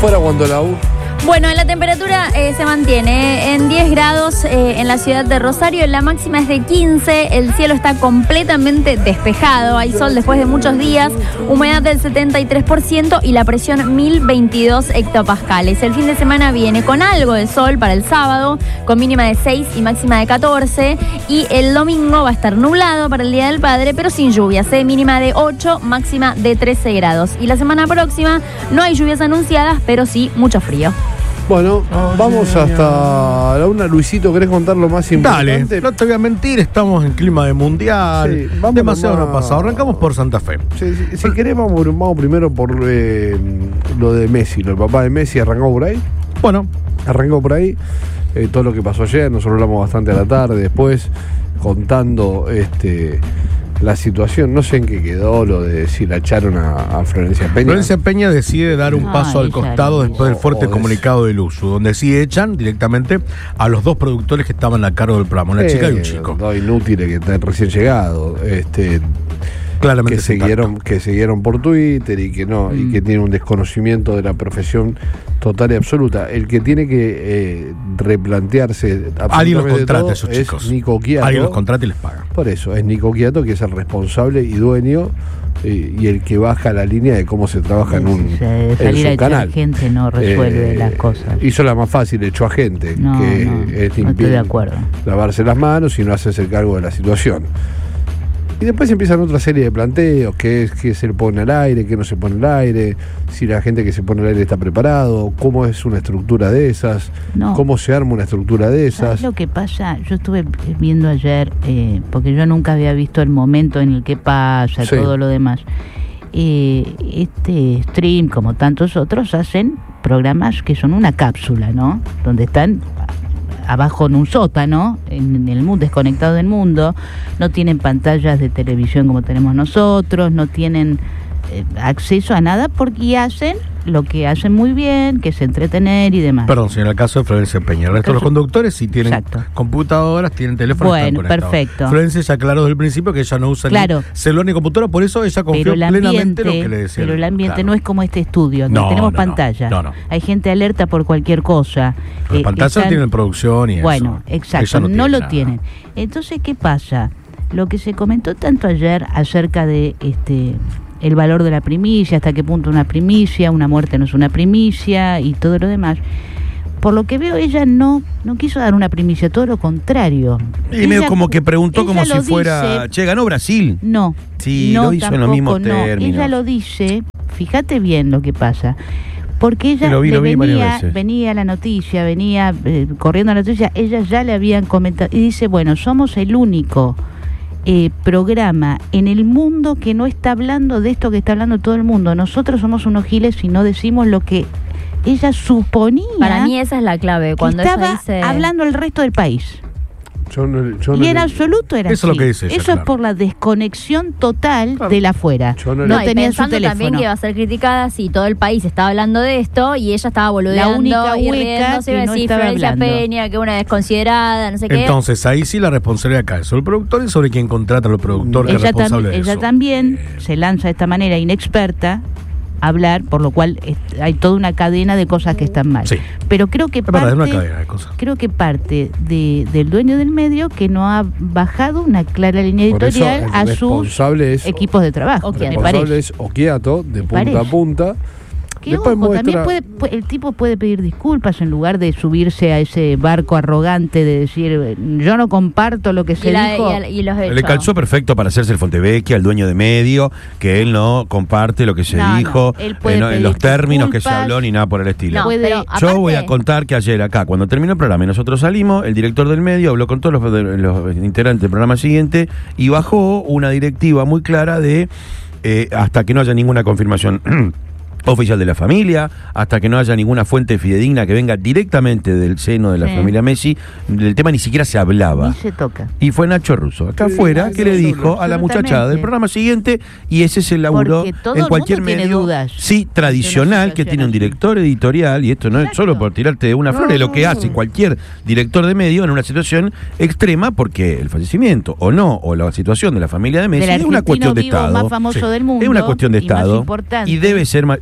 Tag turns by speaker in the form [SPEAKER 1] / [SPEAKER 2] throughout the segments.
[SPEAKER 1] afuera cuando la U.
[SPEAKER 2] Bueno, la temperatura se mantiene en 10 grados en la ciudad de Rosario. La máxima es de 15. El cielo está completamente despejado. Hay sol después de muchos días. Humedad del 73% y la presión 1022 hectopascales. El fin de semana viene con algo de sol para el sábado, con mínima de 6 y máxima de 14. Y el domingo va a estar nublado para el Día del Padre, pero sin lluvias. Mínima de 8, máxima de 13 grados. Y la semana próxima no hay lluvias anunciadas, pero sí mucho frío.
[SPEAKER 1] Bueno, vamos hasta la una. Luisito, ¿querés contar lo más importante?
[SPEAKER 3] Dale, no te voy a mentir, estamos en clima de mundial. Sí, demasiado no ha pasado. Arrancamos por Santa Fe.
[SPEAKER 1] Si querés, vamos primero por lo de Messi, el papá de Messi. ¿Arrancó por ahí?
[SPEAKER 3] Bueno.
[SPEAKER 1] Arrancó por ahí. Todo lo que pasó ayer, nosotros hablamos bastante a la tarde, después contando la situación. No sé en qué quedó lo de si la echaron a Florencia Peña.
[SPEAKER 3] Florencia Peña decide dar un paso al costado después del fuerte comunicado del USU, donde sí echan directamente a los dos productores que estaban a cargo del programa, una chica y un chico.
[SPEAKER 1] Dos inútiles que están recién llegados.
[SPEAKER 3] Claramente
[SPEAKER 1] que siguieron por Twitter y que no, y que tienen un desconocimiento de la profesión total y absoluta. El que tiene que replantearse
[SPEAKER 3] alguien los contrata a esos chicos.
[SPEAKER 1] Es Nico Quiato.
[SPEAKER 3] Alguien los contrata y les paga.
[SPEAKER 1] Por eso, es Nico Quiato, que es el responsable y dueño y el que baja la línea de cómo se trabaja en un canal.
[SPEAKER 4] La gente no resuelve las cosas.
[SPEAKER 1] Hizo la más fácil, echó a gente
[SPEAKER 4] no estoy de acuerdo.
[SPEAKER 1] Lavarse las manos y no hacerse el cargo de la situación. Y después empiezan otra serie de planteos, que se pone al aire, que no se pone al aire, si la gente que se pone al aire está preparado, cómo es una estructura de esas, cómo se arma una estructura de esas.
[SPEAKER 4] ¿Sabes lo que pasa? Yo estuve viendo ayer, porque yo nunca había visto el momento en el que pasa, todo lo demás. Este stream, como tantos otros, hacen programas que son una cápsula, ¿no? Donde están abajo en un sótano, en el mundo, desconectado del mundo, no tienen pantallas de televisión como tenemos nosotros, no tienen acceso a nada porque hacen lo que hacen muy bien, que es entretener y demás.
[SPEAKER 3] Perdón, si en el caso de Florencia Peña, el resto de los conductores sí tienen computadoras, tienen teléfonos.
[SPEAKER 4] Bueno, perfecto.
[SPEAKER 3] Florencia ya aclaró desde el principio que ella no usa ni celular ni computadora, por eso ella confió plenamente en lo que le decía.
[SPEAKER 4] Pero el ambiente no es como este estudio, donde tenemos pantalla.
[SPEAKER 3] No.
[SPEAKER 4] Hay gente alerta por cualquier cosa.
[SPEAKER 3] Las pantallas tienen producción y eso.
[SPEAKER 4] Bueno, exacto, no lo tienen. Entonces, ¿qué pasa? Lo que se comentó tanto ayer acerca de el valor de la primicia, hasta qué punto una primicia, una muerte no es una primicia y todo lo demás. Por lo que veo, ella no quiso dar una primicia, todo lo contrario.
[SPEAKER 5] Y medio como que preguntó como si fuera, che, ¿ganó Brasil?
[SPEAKER 4] No.
[SPEAKER 5] Sí, lo hizo en los mismos términos.
[SPEAKER 4] Ella lo dice, fíjate bien lo que pasa, porque ella venía la noticia, venía corriendo la noticia, ella ya le habían comentado, y dice, bueno, somos el único programa en el mundo que no está hablando de esto que está hablando todo el mundo. Nosotros somos unos giles y no decimos lo que ella suponía.
[SPEAKER 2] Para mí esa es la clave. Cuando
[SPEAKER 4] estaba
[SPEAKER 2] ella dice
[SPEAKER 4] hablando el resto del país. Y en absoluto era
[SPEAKER 3] eso
[SPEAKER 4] así.
[SPEAKER 3] Es lo que dice ella,
[SPEAKER 4] eso es por la desconexión total de la afuera.
[SPEAKER 2] No tenía su teléfono. También que iba a ser criticada si todo el país estaba hablando de esto y ella estaba boludeando.
[SPEAKER 4] La única
[SPEAKER 2] y
[SPEAKER 4] hueca
[SPEAKER 2] que iba a decir Florencia Peña, que una desconsiderada, no sé qué.
[SPEAKER 3] Entonces ahí sí la responsabilidad cae sobre el productor y sobre quien contrata al productor que es responsable de eso.
[SPEAKER 4] Ella también se lanza de esta manera inexperta a hablar, por lo cual hay toda una cadena de cosas que están mal.
[SPEAKER 3] Sí.
[SPEAKER 4] Pero creo que parte del dueño del medio que no ha bajado una clara línea editorial a sus equipos de trabajo.
[SPEAKER 1] El responsable es Oquiato, de punta a punta.
[SPEAKER 4] Que ojo, también el tipo puede pedir disculpas en lugar de subirse a ese barco arrogante de decir yo no comparto lo que se dijo.
[SPEAKER 5] Le calzó perfecto para hacerse el Fontevecchia, el dueño de medio, que él no comparte lo que se dijo en los términos que se habló ni nada por el estilo. Yo voy a contar que ayer acá, cuando terminó el programa y nosotros salimos, el director del medio habló con todos los integrantes del programa siguiente y bajó una directiva muy clara de hasta que no haya ninguna confirmación oficial de la familia, hasta que no haya ninguna fuente fidedigna que venga directamente del seno de la familia Messi, del tema ni siquiera se hablaba.
[SPEAKER 4] Ni se toca.
[SPEAKER 5] Y fue Nacho Russo, acá afuera, que le dijo a la muchachada del programa siguiente, y ese es el laburo en cualquier medio tradicional, que tiene un director editorial, y esto no es solo por tirarte una flor, es lo que hace cualquier director de medio en una situación extrema, porque el fallecimiento o la situación de la familia de Messi es una cuestión de Estado.
[SPEAKER 4] Más famoso del mundo,
[SPEAKER 5] es una cuestión de Estado y debe ser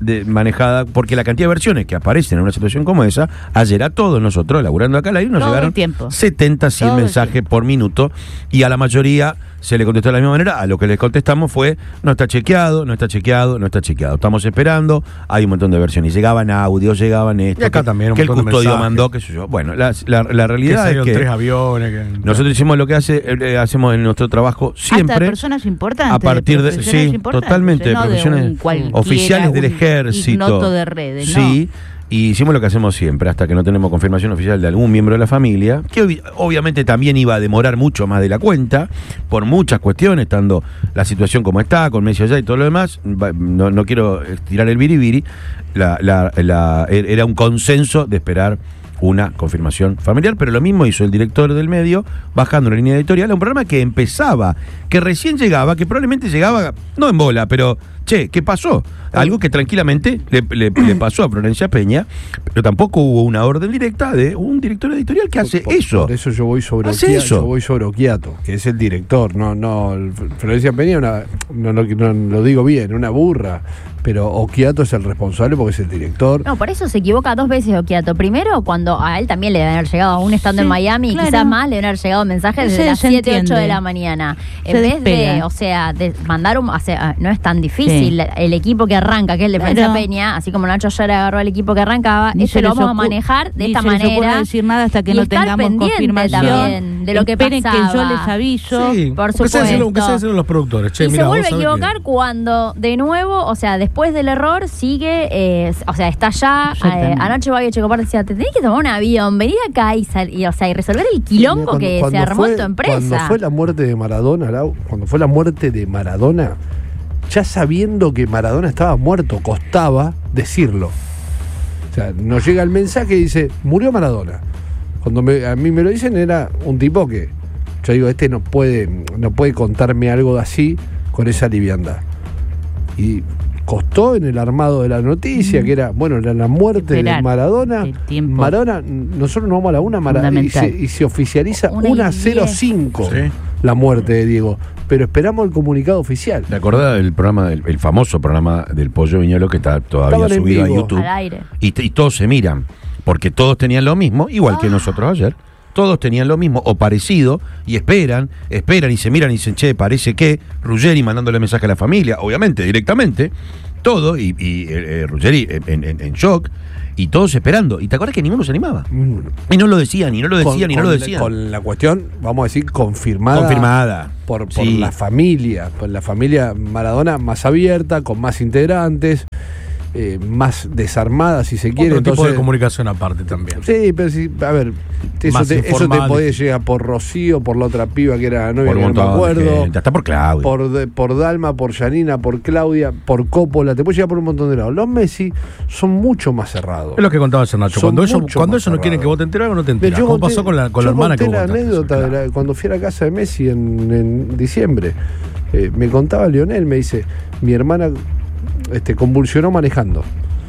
[SPEAKER 5] manejada, porque la cantidad de versiones que aparecen en una situación como esa, ayer a todos nosotros, laburando acá al aire, nos llegaron 70, 100 mensajes por minuto, y a la mayoría se le contestó de la misma manera. A lo que les contestamos fue: no está chequeado, no está chequeado, no está chequeado. Estamos esperando, hay un montón de versiones. Llegaban audios, llegaban esto.
[SPEAKER 3] Y acá también
[SPEAKER 5] que el custodio mandó, qué sé yo. Bueno, la realidad es que
[SPEAKER 3] 3 aviones.
[SPEAKER 5] Nosotros hicimos lo que hacemos en nuestro trabajo siempre.
[SPEAKER 4] Hasta personas importantes.
[SPEAKER 5] A partir de sí, totalmente,
[SPEAKER 4] no
[SPEAKER 5] profesiones oficiales del ejército.
[SPEAKER 4] Ignoto de redes,
[SPEAKER 5] sí. Y hicimos lo que hacemos siempre, hasta que no tenemos confirmación oficial de algún miembro de la familia, que obviamente también iba a demorar mucho más de la cuenta, por muchas cuestiones, estando la situación como está, con Messi allá y todo lo demás. No quiero estirar el biribiri. Era un consenso de esperar una confirmación familiar, pero lo mismo hizo el director del medio, bajando la línea editorial a un programa que empezaba, que recién llegaba, que probablemente llegaba, no en bola, pero, ¿qué pasó? Algo que tranquilamente le pasó a Florencia Peña, pero tampoco hubo una orden directa de un director editorial que hace eso.
[SPEAKER 1] Por eso yo voy sobre Occhiato, que es el director, Florencia Peña no lo digo bien, una burra. Pero Occhiato es el responsable porque es el director.
[SPEAKER 2] No, por eso se equivoca 2 veces Occhiato. Primero, cuando a él también le deben haber llegado, aún estando en Miami, claro, y quizás más, le deben haber llegado mensajes desde las 7, 8 de la mañana. En vez de mandar no es tan difícil. El equipo que arranca, que es el de Florencia Peña, así como Nacho ayer agarró el equipo que arrancaba, eso lo vamos a manejar de esta manera.
[SPEAKER 4] No decir nada hasta que no tengamos confirmación
[SPEAKER 2] también de lo que pasaba.
[SPEAKER 4] Esperen que yo les aviso.
[SPEAKER 3] Sí,
[SPEAKER 2] por supuesto.
[SPEAKER 3] Que se hacen los productores.
[SPEAKER 2] Y se vuelve a equivocar cuando, de nuevo, después del error, sigue, está ya. Anoche Babi Checopar decía: te tenés que tomar un avión, venir acá y resolver el quilombo que se armó en tu empresa.
[SPEAKER 1] Cuando fue la muerte de Maradona, ya sabiendo que Maradona estaba muerto, costaba decirlo. O sea, nos llega el mensaje y dice: murió Maradona. Cuando a mí me lo dicen, era un tipo que yo digo: este no puede contarme algo así con esa liviandad. Y costó en el armado de la noticia, que era la muerte de Maradona. Maradona, nosotros nos vamos a la 1 y se oficializa 1:05 la muerte de Diego. Pero esperamos el comunicado oficial.
[SPEAKER 5] ¿Te acordás del programa, el famoso programa del Pollo Viñolo, que está todavía subido a YouTube?
[SPEAKER 2] Al aire.
[SPEAKER 5] Y todos se miran, porque todos tenían lo mismo, igual que nosotros ayer. Todos tenían lo mismo o parecido, y esperan y se miran y dicen: parece que Ruggeri mandándole mensaje a la familia, obviamente, directamente, todo, y Ruggeri en shock, y todos esperando. ¿Y te acuerdas que ninguno se animaba? Y no lo decían.
[SPEAKER 1] Con la cuestión, vamos a decir, confirmada. Por la familia. Por la familia Maradona más abierta, con más integrantes. Más desarmada, si se quiere.
[SPEAKER 3] Otro tipo de comunicación aparte también.
[SPEAKER 1] Sí, pero eso te podía llegar por Rocío, por la otra piba que era novia, que no me acuerdo.
[SPEAKER 5] Hasta por Claudia.
[SPEAKER 1] Por Dalma, por Janina, por Claudia, por Coppola. Te puede llegar por un montón de lados. Los Messi son mucho más cerrados.
[SPEAKER 3] Es lo que contaba Nacho. Cuando ellos no quieren que vos te enteres, no te enteras. ¿Cómo pasó con la hermana que vos contaste? La anécdota
[SPEAKER 1] cuando fui a la casa de Messi en diciembre. Me contaba Lionel, me dice: mi hermana convulsionó manejando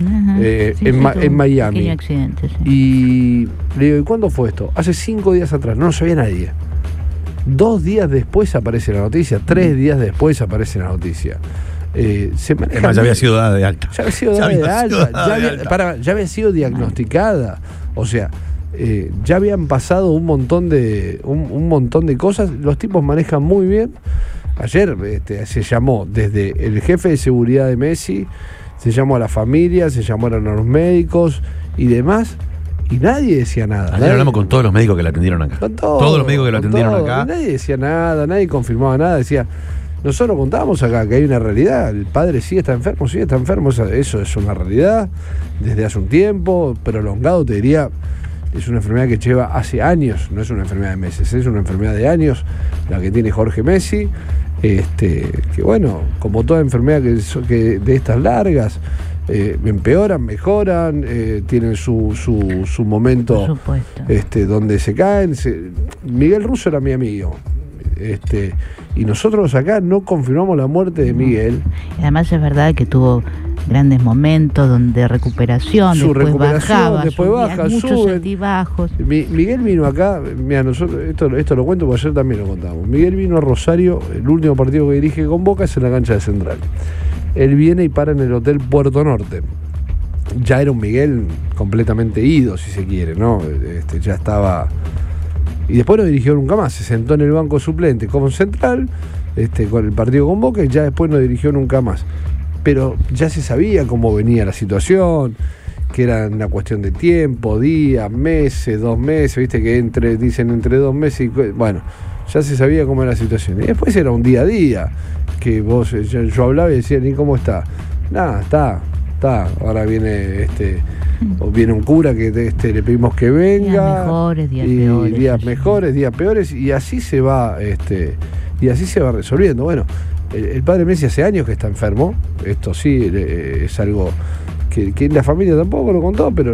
[SPEAKER 1] en Miami.
[SPEAKER 4] Accidente, sí.
[SPEAKER 1] Y le digo: ¿y cuándo fue esto? Hace 5 días atrás, no lo sabía nadie. 2 días después aparece la noticia, 3 días después aparece la noticia.
[SPEAKER 5] Además, ya había sido dada de alta.
[SPEAKER 1] Ya había sido dada de alta. Ya había sido diagnosticada. O sea, ya habían pasado un montón de cosas. Los tipos manejan muy bien. Ayer se llamó desde el jefe de seguridad de Messi, se llamó a la familia, se llamaron a los médicos y demás, y nadie decía nada.
[SPEAKER 5] Ayer hablamos con todos los médicos que la atendieron acá.
[SPEAKER 1] Todos
[SPEAKER 5] los médicos que la atendieron acá.
[SPEAKER 1] Y nadie decía nada, nadie confirmaba nada, decía: nosotros contábamos acá que hay una realidad, el padre sí está enfermo, eso es una realidad desde hace un tiempo, prolongado, te diría. Es una enfermedad que lleva hace años, no es una enfermedad de meses, es una enfermedad de años la que tiene Jorge Messi. Que bueno, como toda enfermedad que de estas largas, empeoran, mejoran, tienen su momento donde se caen. Miguel Russo era mi amigo. Y nosotros acá no confirmamos la muerte de Miguel.
[SPEAKER 4] Además es verdad que tuvo grandes momentos de recuperación, después baja, muchos altibajos.
[SPEAKER 1] Miguel vino acá, mira, nosotros esto lo cuento porque ayer también lo contamos. Miguel vino a Rosario, el último partido que dirige con Boca es en la cancha de Central. él viene y para en el Hotel Puerto Norte. Ya era un Miguel completamente ido, si se quiere, ¿no? Ya estaba... Y después no dirigió nunca más, se sentó en el banco suplente como central, con el partido con Boca, y ya después no dirigió nunca más. Pero ya se sabía cómo venía la situación, que era una cuestión de tiempo, días, meses, 2 meses, viste que dicen entre 2 meses y... Bueno, ya se sabía cómo era la situación. Y después era un día a día, que yo hablaba y decía, ¿y cómo está? Nada, está. Ahora viene viene un cura que le pedimos que venga.
[SPEAKER 4] Días mejores, días peores.
[SPEAKER 1] Días mejores, días peores, y así se va, resolviendo. Bueno, el padre Messi hace años que está enfermo. Esto sí es algo que la familia tampoco lo contó, pero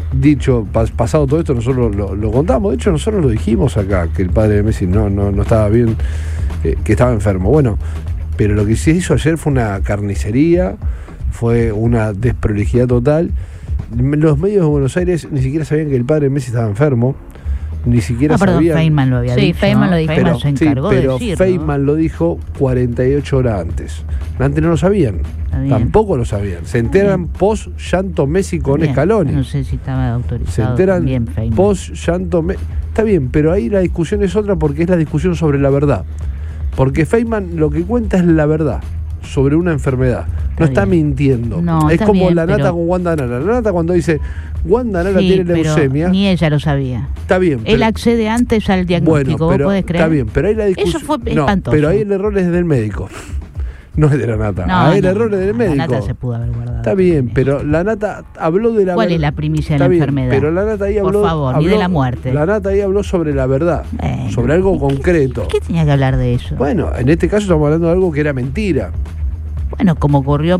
[SPEAKER 1] pasado todo esto nosotros lo contamos. De hecho, nosotros lo dijimos acá, que el padre de Messi no estaba bien, que estaba enfermo. Bueno, pero lo que se hizo ayer fue una carnicería, fue una desprolijidad total. Los medios de Buenos Aires ni siquiera sabían que el padre de Messi estaba enfermo, ni siquiera sabían.
[SPEAKER 4] Feynman lo había dicho.
[SPEAKER 2] Feynman lo dijo.
[SPEAKER 4] Feynman se encargó de decirlo.
[SPEAKER 1] Pero Feynman lo dijo 48 horas antes. Antes no lo sabían. Tampoco lo sabían. Se enteran post llanto Messi con Scaloni.
[SPEAKER 4] No sé si estaba autorizado.
[SPEAKER 1] Se enteran post llanto Messi. Está bien, pero ahí la discusión es otra, porque es la discusión sobre la verdad. Porque Feynman lo que cuenta es la verdad sobre una enfermedad. No está mintiendo.
[SPEAKER 4] No,
[SPEAKER 1] es como
[SPEAKER 4] bien,
[SPEAKER 1] la Nata con Wanda Nara. La Nata cuando dice Wanda Nara tiene leucemia.
[SPEAKER 4] Ni ella lo sabía.
[SPEAKER 1] Está bien.
[SPEAKER 4] Él accede antes al diagnóstico,
[SPEAKER 1] bueno,
[SPEAKER 4] ¿vos podés creer?
[SPEAKER 1] Está bien, pero ahí la discusión.
[SPEAKER 4] Eso fue espantoso.
[SPEAKER 1] Pero ahí el error es del médico. No es de la Nata. El error es del médico.
[SPEAKER 4] La Nata se pudo haber guardado.
[SPEAKER 1] Está bien, pero la Nata habló de la
[SPEAKER 4] ¿Cuál es la primicia de la enfermedad?
[SPEAKER 1] Pero la Nata ahí habló.
[SPEAKER 4] Por favor, ni de la muerte.
[SPEAKER 1] La Nata ahí habló sobre la verdad. Sobre algo concreto.
[SPEAKER 4] ¿Qué tenía que hablar de eso?
[SPEAKER 1] Bueno, en este caso estamos hablando de algo que era mentira.
[SPEAKER 4] Bueno, como ocurrió,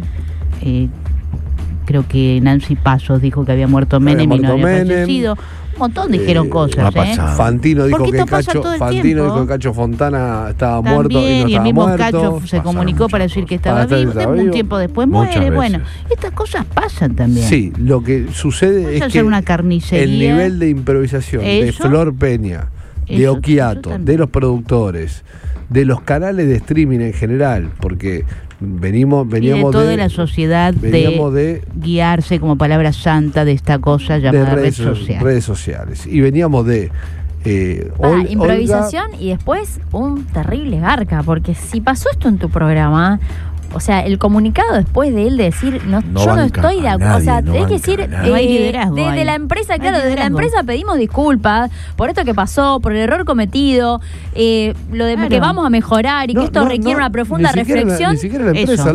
[SPEAKER 4] creo que Nancy Pasos dijo que había muerto Menem y no había fallecido. Un montón dijeron cosas.
[SPEAKER 1] Fantino dijo que Cacho Fontana estaba muerto y no
[SPEAKER 4] el
[SPEAKER 1] estaba
[SPEAKER 4] mismo
[SPEAKER 1] muerto.
[SPEAKER 4] Cacho se comunicó para decir que estaba vivo. Un tiempo después muere. Bueno, estas cosas pasan también.
[SPEAKER 1] Sí, lo que sucede es que
[SPEAKER 4] una carnicería,
[SPEAKER 1] el nivel de improvisación de Flor Peña, de Occhiato, de los productores, de los canales de streaming en general, porque veníamos
[SPEAKER 4] de toda la sociedad de guiarse como palabra santa de esta cosa llamada redes sociales.
[SPEAKER 1] Y veníamos de
[SPEAKER 2] improvisación y después un terrible garca, porque si pasó esto en tu programa, o sea, el comunicado después de él de decir, yo no estoy de acuerdo. O sea, tenés que decir, desde la empresa, desde la empresa pedimos disculpas por esto que pasó, por el error cometido, lo de que vamos a mejorar y que esto requiere una profunda reflexión.
[SPEAKER 1] Ni siquiera la empresa,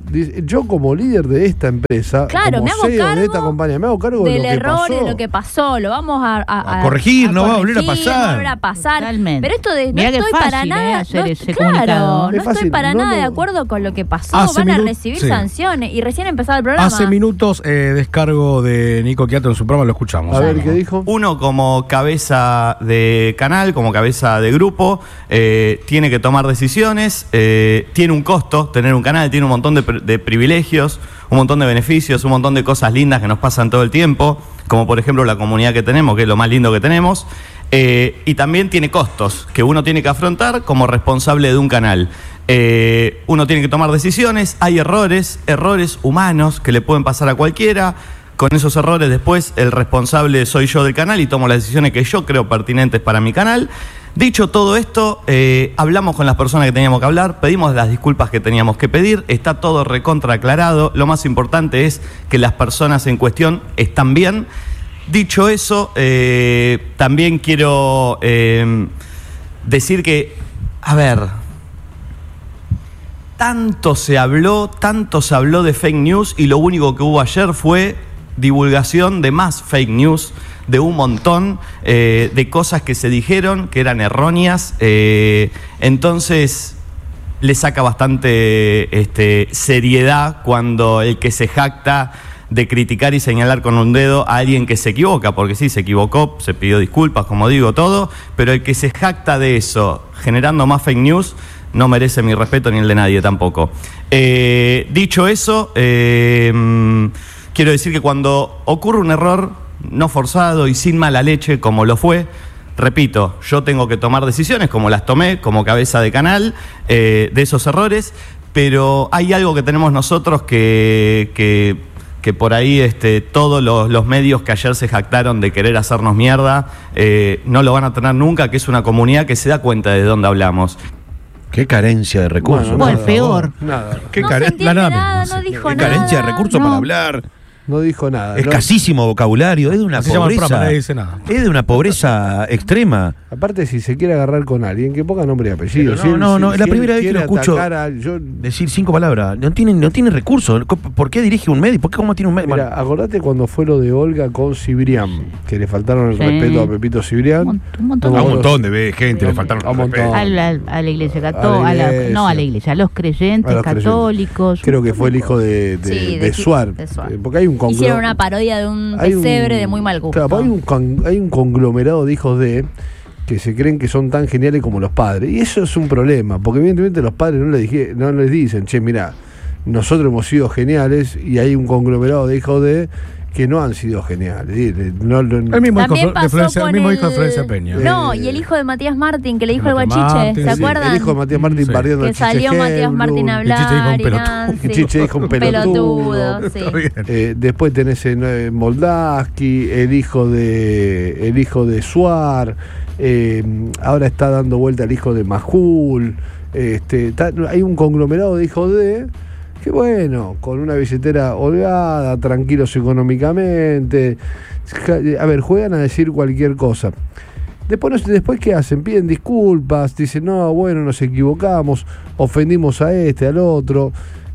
[SPEAKER 1] yo como líder de esta empresa, como
[SPEAKER 2] me hago
[SPEAKER 1] CEO
[SPEAKER 2] cargo
[SPEAKER 1] de esta compañía, me hago cargo
[SPEAKER 2] del
[SPEAKER 1] de
[SPEAKER 2] error, de lo que pasó, lo vamos a
[SPEAKER 5] corregir, no va a volver a pasar.
[SPEAKER 2] No va a volver a pasar.
[SPEAKER 4] Totalmente.
[SPEAKER 2] Pero esto de no estoy para nada, no estoy para nada de acuerdo con lo que pasó. Van a recibir sanciones y recién empezado el programa.
[SPEAKER 3] Hace minutos descargo de Nico Occhiato en su programa, lo escuchamos.
[SPEAKER 1] A ver qué dijo.
[SPEAKER 6] Uno como cabeza de canal, como cabeza de grupo, tiene que tomar decisiones, tiene un costo tener un canal, tiene un montón de privilegios, un montón de beneficios, un montón de cosas lindas que nos pasan todo el tiempo, como por ejemplo la comunidad que tenemos, que es lo más lindo que tenemos, y también tiene costos que uno tiene que afrontar como responsable de un canal. Uno tiene que tomar decisiones, hay errores humanos que le pueden pasar a cualquiera. Con esos errores después el responsable soy yo del canal y tomo las decisiones que yo creo pertinentes para mi canal. Dicho todo esto, hablamos con las personas que teníamos que hablar, pedimos las disculpas que teníamos que pedir, está todo recontra aclarado. Lo más importante es que las personas en cuestión están bien. Dicho eso, también quiero decir que, tanto se habló de fake news y lo único que hubo ayer fue divulgación de más fake news, de un montón de cosas que se dijeron que eran erróneas. Entonces le saca bastante seriedad cuando el que se jacta de criticar y señalar con un dedo a alguien que se equivoca, porque sí, se equivocó, se pidió disculpas, como digo, todo, pero el que se jacta de eso, generando más fake news, no merece mi respeto ni el de nadie tampoco. Dicho eso, quiero decir que cuando ocurre un error no forzado y sin mala leche, como lo fue, repito, yo tengo que tomar decisiones como las tomé como cabeza de canal de esos errores, pero hay algo que tenemos nosotros que por ahí todos los medios que ayer se jactaron de querer hacernos mierda no lo van a tener nunca, que es una comunidad que se da cuenta de dónde hablamos.
[SPEAKER 5] Qué carencia de recursos.
[SPEAKER 4] Bueno, peor.
[SPEAKER 1] Nada.
[SPEAKER 2] Qué
[SPEAKER 5] carencia de recursos para hablar.
[SPEAKER 1] No dijo nada.
[SPEAKER 5] Escasísimo vocabulario, es de una pobreza.
[SPEAKER 3] Nadie dice nada.
[SPEAKER 5] Es de una pobreza extrema.
[SPEAKER 1] Aparte, si se quiere agarrar con alguien, que ponga nombre y apellido.
[SPEAKER 5] No, es la primera vez que lo escucho decir 5 palabras. No tiene recursos. ¿Por qué dirige un medio? ¿Cómo tiene un medio?
[SPEAKER 1] Mira, acordate cuando fue lo de Olga con Cibrián, que le faltaron el respeto a Pepito Cibrián.
[SPEAKER 5] Un montón de gente le faltaron el respeto.
[SPEAKER 4] A la iglesia católica, no a la iglesia, a los creyentes católicos.
[SPEAKER 1] Creo que fue el hijo de Suar. Porque hay un
[SPEAKER 2] hicieron una parodia de un pesebre de muy mal gusto.
[SPEAKER 1] Claro, hay un conglomerado de hijos que se creen que son tan geniales como los padres. Y eso es un problema, porque evidentemente los padres no les dicen, che, mirá, nosotros hemos sido geniales, y hay un conglomerado de hijos que no han sido geniales.
[SPEAKER 3] El mismo hijo de Florencia Peña.
[SPEAKER 2] No, y el hijo de Matías Martín, que le dijo el guachiche, ¿se acuerdan?
[SPEAKER 1] El hijo de Matías Martín barriendo
[SPEAKER 2] que salió Matías Martín a hablar.
[SPEAKER 1] Y Chiche dijo un pelotudo. Después tenés Moldaski, el hijo de Suar. Ahora está dando vuelta el hijo de Majul. Hay un conglomerado de hijos que bueno, con una billetera holgada, tranquilos económicamente, a ver, juegan a decir cualquier cosa. Después ¿qué hacen? Piden disculpas, dicen, no, bueno, nos equivocamos, ofendimos a al otro.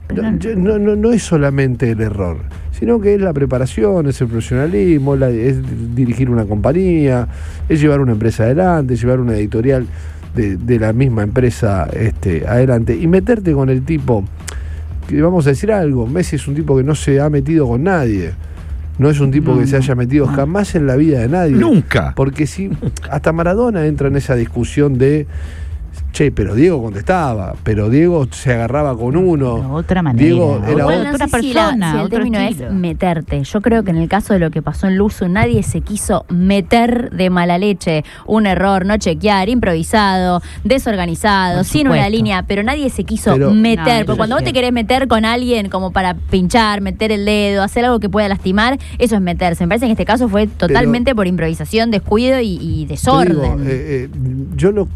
[SPEAKER 1] No es solamente el error, sino que es la preparación, es el profesionalismo, es dirigir una compañía, es llevar una empresa adelante, llevar una editorial de la misma empresa adelante, y meterte con el tipo. Vamos a decir algo, Messi es un tipo que no se ha metido con nadie. No es un tipo que se haya metido jamás en la vida de nadie.
[SPEAKER 5] Nunca.
[SPEAKER 1] Porque si hasta Maradona entra en esa discusión de che, pero Diego contestaba, pero Diego se agarraba con uno.
[SPEAKER 4] De otra manera.
[SPEAKER 1] Diego era
[SPEAKER 2] otra persona. Si el término es meterte. Yo creo que en el caso de lo que pasó en Luzu, nadie se quiso meter de mala leche. Un error, no chequear, improvisado, desorganizado, sin una línea, pero nadie se quiso meter. Porque cuando vos te querés meter con alguien como para pinchar, meter el dedo, hacer algo que pueda lastimar, eso es meterse. Me parece que en este caso fue totalmente por improvisación, descuido y desorden.
[SPEAKER 1] Yo lo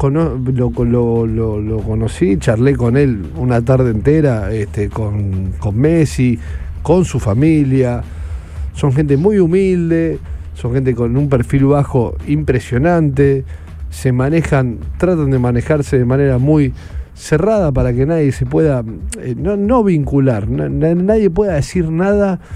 [SPEAKER 1] conocí, charlé con él una tarde entera, con Messi, con su familia. Son gente muy humilde, son gente con un perfil bajo impresionante, tratan de manejarse de manera muy cerrada para que nadie se pueda no vincular, nadie pueda decir nada